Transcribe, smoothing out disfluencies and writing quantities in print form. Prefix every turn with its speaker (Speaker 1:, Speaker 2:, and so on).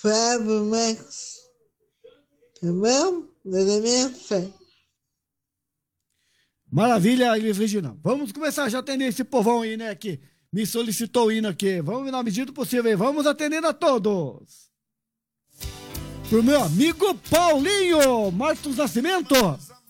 Speaker 1: Flávio Marcos, tá bom? Da minha fé.
Speaker 2: Maravilha, Elis Regina. Vamos começar já a atender esse povão aí, né, que me solicitou o hino aqui. Vamos, na medida do possível aí, vamos atendendo a todos. Pro meu amigo Paulinho Marcos Nascimento.